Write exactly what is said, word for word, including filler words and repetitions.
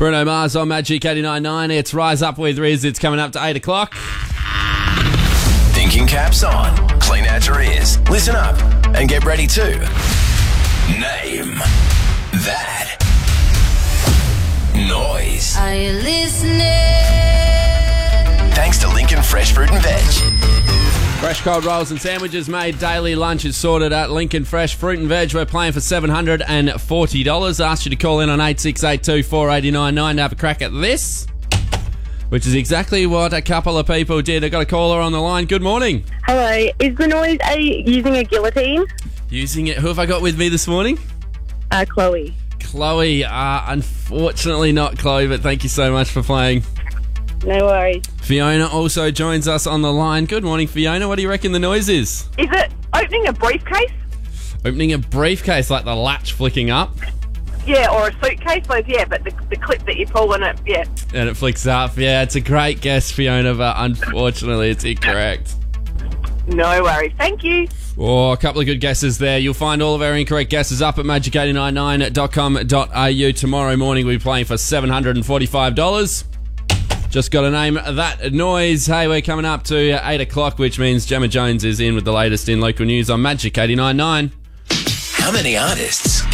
Bruno Mars on Magic eighty-nine point nine. It's Rise Up with Riz. It's coming up to eight o'clock. Thinking caps on. Clean out your ears. Listen up and get ready to name that noise. Are you listening? Thanks to Lincoln Fresh Fruit and Veg. Fresh cold rolls and sandwiches made daily. Lunch is sorted at Lincoln Fresh Fruit and Veg. We're playing for seven hundred forty dollars. Asked you to call in on eight six eight two, four eight nine nine to have a crack at this, which is exactly what a couple of people did. I got a caller on the line. Good morning. Hello, is the noise a, using a guillotine? Using it. Who have I got with me this morning? Uh, Chloe. Chloe. Uh, unfortunately not Chloe, but thank you so much for playing. No worries. Fiona also joins us on the line. Good morning, Fiona. What do you reckon the noise is? Is it opening a briefcase? Opening a briefcase, like the latch flicking up. Yeah, or a suitcase, but yeah, but the, the clip that you pull in it, yeah. And it flicks up. Yeah, it's a great guess, Fiona, but unfortunately it's incorrect. No worries. Thank you. Oh, a couple of good guesses there. You'll find all of our incorrect guesses up at magic eight nine nine dot com dot a u. Tomorrow morning we'll be playing for seven hundred forty-five dollars. Just got to name that noise. Hey, we're coming up to eight o'clock, which means Gemma Jones is in with the latest in local news on Magic eighty-nine point nine. How many artists